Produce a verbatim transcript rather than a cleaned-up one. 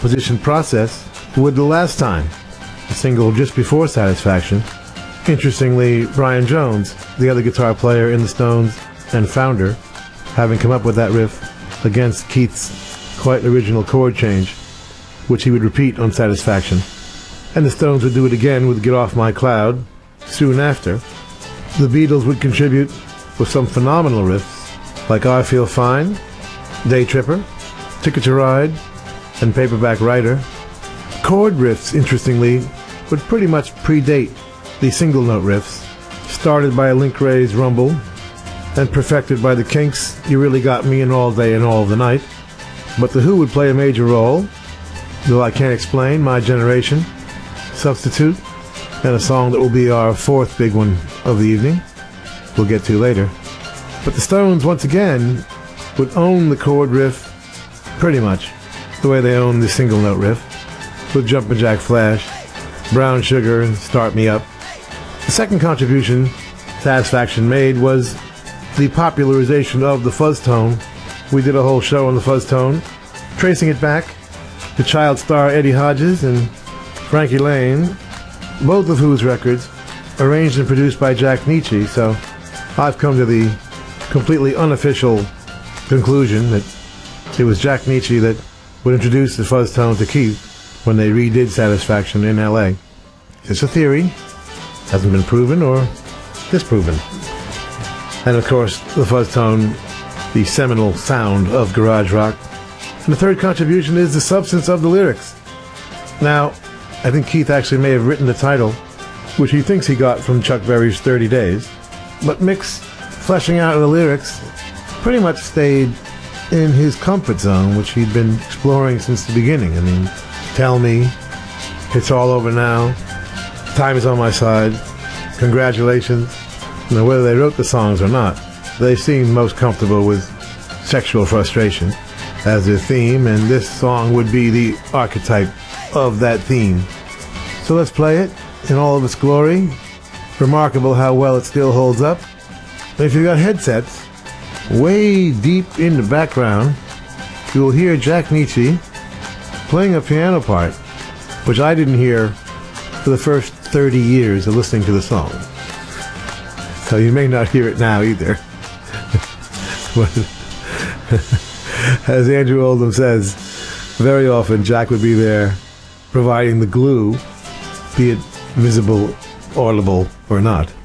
composition process would the last time, a single just before Satisfaction. Interestingly, Brian Jones, the other guitar player in the Stones and founder, having come up with that riff against Keith's quite original chord change, which he would repeat on Satisfaction. And the Stones would do it again with Get Off My Cloud soon after. The Beatles would contribute with some phenomenal riffs like I Feel Fine, Day Tripper, Ticket to Ride, and Paperback Writer. Chord riffs, interestingly, would pretty much predate the single note riffs, started by Link Wray's Rumble and perfected by the Kinks' You Really Got Me in All Day and All the Night. But The Who would play a major role, though I Can't Explain, My Generation, Substitute, and a song that will be our fourth big one of the evening, we'll get to later. But the Stones, once again, would own the chord riff pretty much the way they own the single note riff, with Jumpin' Jack Flash, Brown Sugar, and Start Me Up. The second contribution Satisfaction made was the popularization of the fuzz tone. We did a whole show on the fuzz tone, tracing it back to child star Eddie Hodges and Frankie Lane, both of whose records arranged and produced by Jack Nietzsche. So I've come to the completely unofficial conclusion that it was Jack Nietzsche that would introduce the fuzz tone to Keith when they redid Satisfaction in L A. It's a theory, hasn't been proven or disproven. And of course, the fuzz tone, the seminal sound of garage rock. And the third contribution is the substance of the lyrics. Now, I think Keith actually may have written the title, which he thinks he got from Chuck Berry's thirty days, but Mick's fleshing out of the lyrics pretty much stayed in his comfort zone, which he'd been exploring since the beginning. I mean, Tell Me, It's All Over Now, Time Is On My Side, Congratulations. You know, whether they wrote the songs or not, they seemed most comfortable with sexual frustration as their theme, and this song would be the archetype of that theme. So let's play it in all of its glory. Remarkable how well it still holds up. And if you've got headsets, way deep in the background, you will hear Jack Nietzsche playing a piano part, which I didn't hear for the first thirty years of listening to the song. So you may not hear it now either. But as Andrew Oldham says, very often Jack would be there providing the glue, be it visible, audible, or not.